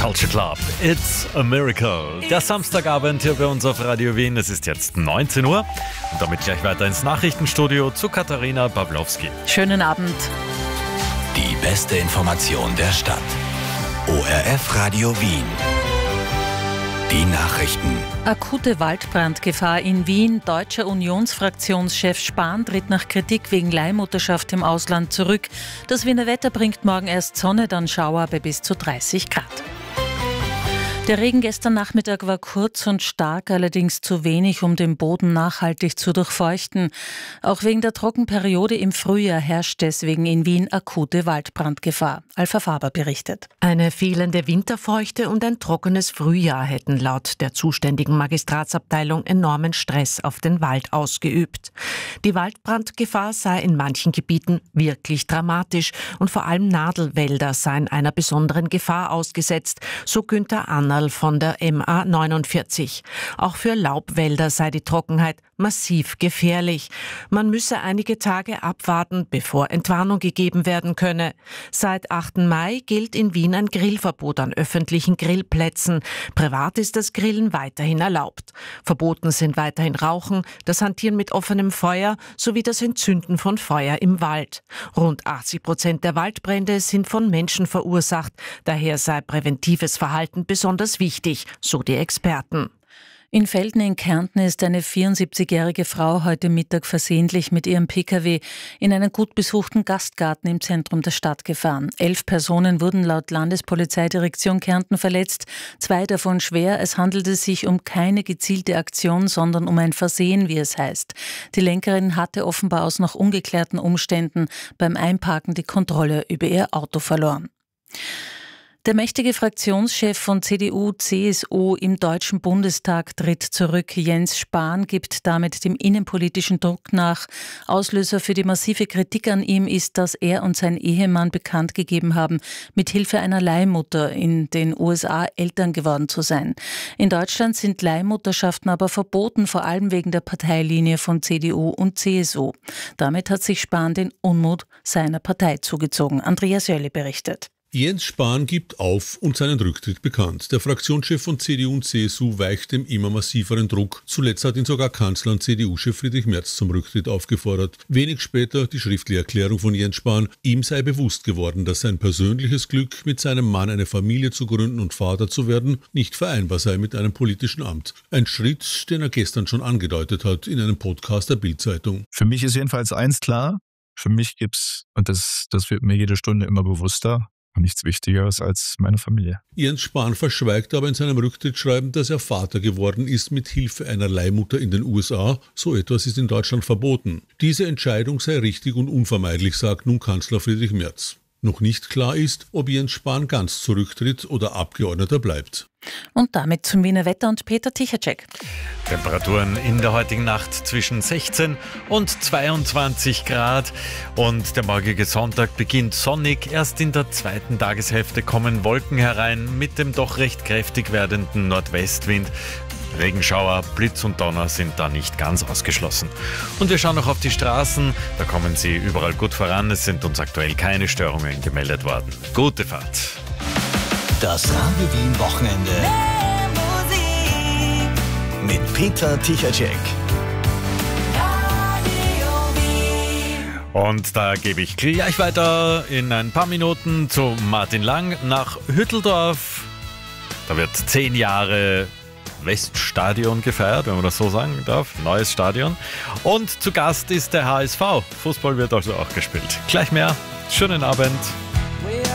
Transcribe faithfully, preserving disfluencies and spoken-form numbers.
Culture Club, It's a Miracle. Der Samstagabend hier bei uns auf Radio Wien. Es ist jetzt neunzehn Uhr und damit gleich weiter ins Nachrichtenstudio zu Katharina Pawlowski. Schönen Abend. Die beste Information der Stadt. O R F Radio Wien. Die Nachrichten. Akute Waldbrandgefahr in Wien. Deutscher Unionsfraktionschef Spahn tritt nach Kritik wegen Leihmutterschaft im Ausland zurück. Das Wiener Wetter bringt morgen erst Sonne, dann Schauer bei bis zu dreißig Grad. Der Regen gestern Nachmittag war kurz und stark, allerdings zu wenig, um den Boden nachhaltig zu durchfeuchten. Auch wegen der Trockenperiode im Frühjahr herrscht deswegen in Wien akute Waldbrandgefahr. Alpha Faber berichtet. Eine fehlende Winterfeuchte und ein trockenes Frühjahr hätten laut der zuständigen Magistratsabteilung enormen Stress auf den Wald ausgeübt. Die Waldbrandgefahr sei in manchen Gebieten wirklich dramatisch und vor allem Nadelwälder seien einer besonderen Gefahr ausgesetzt, so Günther Annerl von der M A neunundvierzig. Auch für Laubwälder sei die Trockenheit massiv gefährlich. Man müsse einige Tage abwarten, bevor Entwarnung gegeben werden könne. Seit achten Mai gilt in Wien ein Grillverbot an öffentlichen Grillplätzen. Privat ist das Grillen weiterhin erlaubt. Verboten sind weiterhin Rauchen, das Hantieren mit offenem Feuer sowie das Entzünden von Feuer im Wald. Rund achtzig Prozent der Waldbrände sind von Menschen verursacht. Daher sei präventives Verhalten besonders wichtig, so die Experten. In Velden in Kärnten ist eine vierundsiebzigjährige Frau heute Mittag versehentlich mit ihrem Pkw in einen gut besuchten Gastgarten im Zentrum der Stadt gefahren. Elf Personen wurden laut Landespolizeidirektion Kärnten verletzt, zwei davon schwer. Es handelte sich um keine gezielte Aktion, sondern um ein Versehen, wie es heißt. Die Lenkerin hatte offenbar aus noch ungeklärten Umständen beim Einparken die Kontrolle über ihr Auto verloren. Der mächtige Fraktionschef von C D U C S U im Deutschen Bundestag tritt zurück. Jens Spahn gibt damit dem innenpolitischen Druck nach. Auslöser für die massive Kritik an ihm ist, dass er und sein Ehemann bekannt gegeben haben, mit Hilfe einer Leihmutter in den U S A Eltern geworden zu sein. In Deutschland sind Leihmutterschaften aber verboten, vor allem wegen der Parteilinie von C D U und C S U. Damit hat sich Spahn den Unmut seiner Partei zugezogen. Andreas Jölle berichtet. Jens Spahn gibt auf und seinen Rücktritt bekannt. Der Fraktionschef von C D U und C S U weicht dem immer massiveren Druck. Zuletzt hat ihn sogar Kanzler und C D U-Chef Friedrich Merz zum Rücktritt aufgefordert. Wenig später die schriftliche Erklärung von Jens Spahn. Ihm sei bewusst geworden, dass sein persönliches Glück, mit seinem Mann eine Familie zu gründen und Vater zu werden, nicht vereinbar sei mit einem politischen Amt. Ein Schritt, den er gestern schon angedeutet hat in einem Podcast der Bild-Zeitung. Für mich ist jedenfalls eins klar. Für mich gibt's, und das, das wird mir jede Stunde immer bewusster, nichts Wichtigeres als meine Familie. Jens Spahn verschweigt aber in seinem Rücktrittsschreiben, dass er Vater geworden ist mit Hilfe einer Leihmutter in den U S A. So etwas ist in Deutschland verboten. Diese Entscheidung sei richtig und unvermeidlich, sagt nun Kanzler Friedrich Merz. Noch nicht klar ist, ob Jens Spahn ganz zurücktritt oder Abgeordneter bleibt. Und damit zum Wiener Wetter und Peter Tichacek. Temperaturen in der heutigen Nacht zwischen sechzehn und zweiundzwanzig Grad. Und der morgige Sonntag beginnt sonnig. Erst in der zweiten Tageshälfte kommen Wolken herein mit dem doch recht kräftig werdenden Nordwestwind. Regenschauer, Blitz und Donner sind da nicht ganz ausgeschlossen. Und wir schauen noch auf die Straßen. Da kommen sie überall gut voran. Es sind uns aktuell keine Störungen gemeldet worden. Gute Fahrt. Das Radio Wien Wochenende mit Peter Tichacek. Und da gebe ich gleich weiter in ein paar Minuten zu Martin Lang nach Hütteldorf. Da wird zehn Jahre Weststadion gefeiert, wenn man das so sagen darf. Neues Stadion. Und zu Gast ist der H S V. Fußball wird also auch gespielt. Gleich mehr. Schönen Abend.